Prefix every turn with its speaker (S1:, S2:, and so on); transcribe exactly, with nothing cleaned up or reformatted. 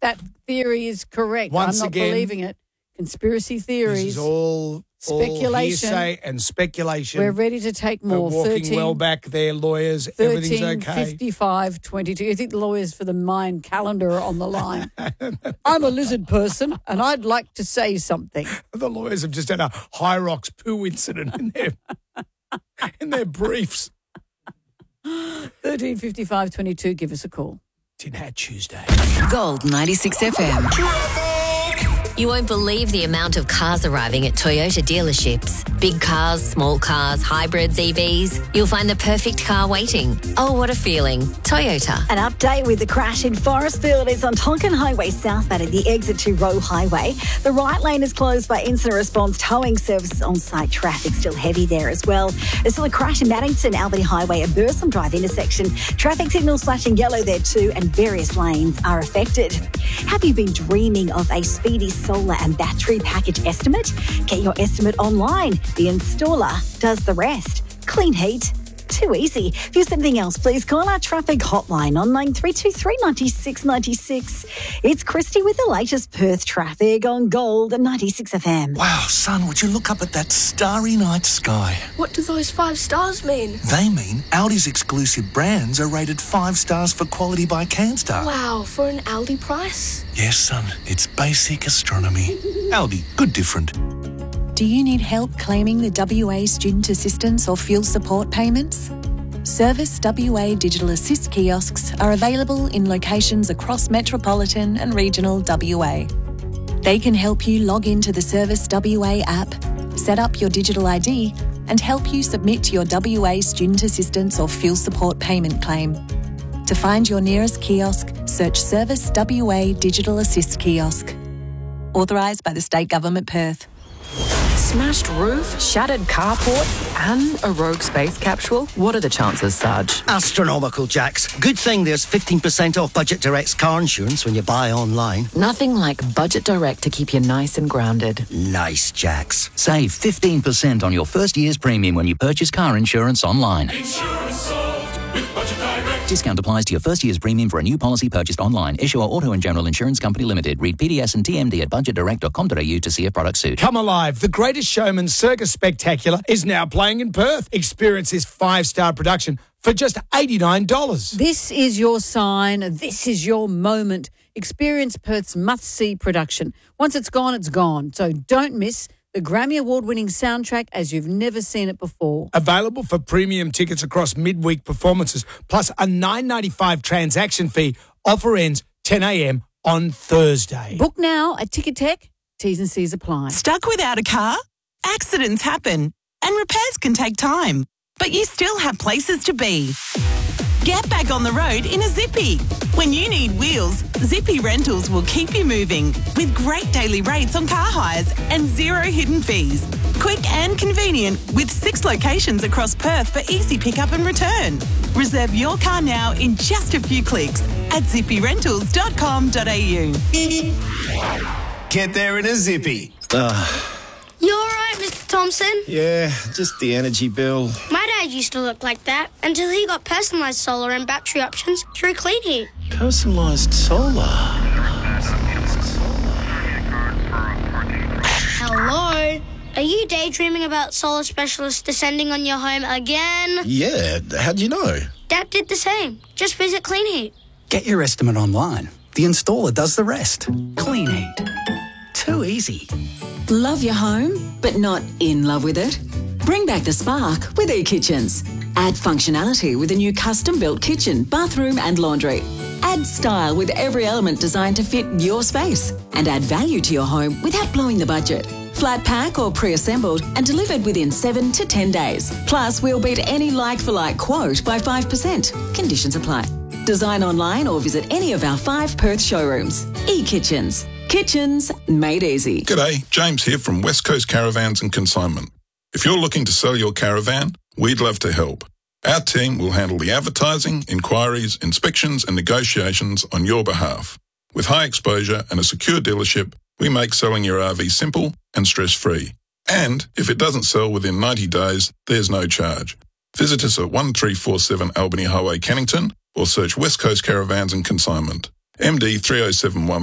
S1: that theory is correct.
S2: Once
S1: I'm not
S2: again,
S1: believing it. Conspiracy theories.
S2: This is all,
S1: speculation.
S2: all hearsay and speculation.
S1: We're ready to take more.
S2: We're walking
S1: thirteen,
S2: well back there, lawyers. Everything's okay.
S1: fifty-five, twenty-two. You think the lawyers for the Mayan calendar are on the line? I'm a lizard person, and I'd like to say something.
S2: The lawyers have just had a Hyrox poo incident in their, in their briefs.
S1: thirteen fifty-five twenty-two, give us a call.
S2: Tin Hat Tuesday.
S3: Gold ninety-six F M.
S4: You won't believe the amount of cars arriving at Toyota dealerships. Big cars, small cars, hybrids, E Vs. You'll find the perfect car waiting. Oh, what a feeling. Toyota.
S5: An update with the crash in Forestfield is on Tonkin Highway southbound at the exit to Roe Highway. The right lane is closed by incident response towing services on site. Traffic still heavy there as well. There's still a crash in Maddington, Albany Highway at Bursum Drive intersection. Traffic signals flashing yellow there too, and various lanes are affected. Have you been dreaming of a speedy solar and battery package estimate? Get your estimate online. The installer does the rest. Clean heat. Too easy. If there's anything else, please call our traffic hotline on nine three two three, nine six nine six. It's Christy with the latest Perth traffic on Gold ninety-six F M.
S6: Wow, son, would you look up at that starry night sky?
S7: What do those five stars mean?
S6: They mean Aldi's exclusive brands are rated five stars for quality by CanStar.
S7: Wow, for an Aldi price?
S6: Yes, son, it's basic astronomy. Aldi, good different.
S8: Do you need help claiming the W A Student Assistance or Fuel Support payments? Service W A Digital Assist kiosks are available in locations across metropolitan and regional W A. They can help you log into the Service W A app, set up your digital I D, and help you submit your W A Student Assistance or Fuel Support payment claim. To find your nearest kiosk, search Service W A Digital Assist kiosk. Authorised by the State Government Perth.
S9: Smashed roof, shattered carport, and a rogue space capsule? What are the chances, Sarge?
S10: Astronomical, Jax. Good thing there's fifteen percent off Budget Direct's car insurance when you buy online.
S9: Nothing like Budget Direct to keep you nice and grounded.
S10: Nice, Jax.
S11: Save fifteen percent on your first year's premium when you purchase car insurance online.
S12: Insurance solved with Budget Direct.
S11: Discount applies to your first year's premium for a new policy purchased online. Issuer Auto and General Insurance Company Limited. Read P D S and T M D at budget direct dot com dot a u to see if products suit.
S2: Come alive. The Greatest Showman Circus Spectacular is now playing in Perth. Experience this five-star production for just eighty-nine dollars.
S1: This is your sign. This is your moment. Experience Perth's must-see production. Once it's gone, it's gone. So don't miss the Grammy Award-winning soundtrack as you've never seen it before.
S2: Available for premium tickets across midweek performances, plus a nine ninety-five transaction fee. Offer ends ten a.m. on Thursday.
S1: Book now at Ticketek. T's and C's apply.
S13: Stuck without a car? Accidents happen, and repairs can take time, but you still have places to be. Get back on the road in a Zippy. When you need wheels, Zippy Rentals will keep you moving with great daily rates on car hires and zero hidden fees. Quick and convenient with six locations across Perth for easy pickup and return. Reserve your car now in just a few clicks at zippy rentals dot com dot a u.
S14: Get there in a Zippy.
S15: Uh,
S7: You all right, Mister Thompson?
S15: yeah, just the energy bill.
S7: My dad used to look like that until he got personalised solar and battery options through Clean Heat.
S15: Personalised solar.
S7: Hello? Are you daydreaming about solar specialists descending on your home again?
S15: Yeah, how'd you know?
S7: Dad did the same. Just visit Clean Heat.
S16: Get your estimate online. The installer does the rest. Clean Heat. Too easy.
S17: Love your home, but not in love with it? Bring back the spark with eKitchens. Add functionality with a new custom-built kitchen, bathroom and laundry. Add style with every element designed to fit your space. And add value to your home without blowing the budget. Flat pack or pre-assembled and delivered within seven to ten days. Plus, we'll beat any like-for-like quote by five percent. Conditions apply. Design online or visit any of our five Perth showrooms. eKitchens. Kitchens made easy.
S18: G'day, James here from West Coast Caravans and Consignment. If you're looking to sell your caravan, we'd love to help. Our team will handle the advertising, inquiries, inspections and negotiations on your behalf. With high exposure and a secure dealership, we make selling your R V simple and stress-free. And if it doesn't sell within ninety days, there's no charge. Visit us at one three four seven Albany Highway, Cannington, or search West Coast Caravans and Consignment. M D three oh seven one